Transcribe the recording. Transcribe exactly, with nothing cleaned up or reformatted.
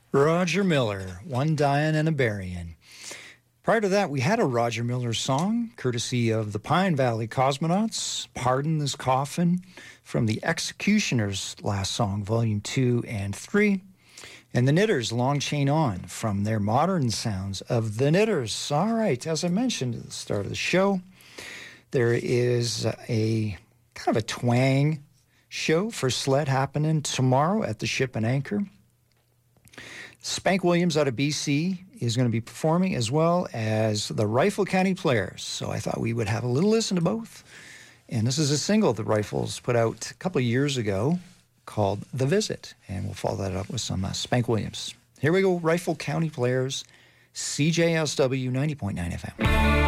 Roger Miller, One Dying and a Burying. Prior to that, we had a Roger Miller song, courtesy of the Pine Valley Cosmonauts, Pardon This Coffin, from the Executioners' last song, Volume two and three. And the Knitters, Long Chain On, from their modern sounds of the Knitters. All right, as I mentioned at the start of the show, there is a kind of a twang show for sled happening tomorrow at the Ship and Anchor. Spank Williams out of B C is going to be performing, as well as the Rifle County Players. So I thought we would have a little listen to both. And this is a single the Rifles put out a couple of years ago called The Visit. And we'll follow that up with some uh, Spank Williams. Here we go, Rifle County Players, C J S W ninety point nine F M.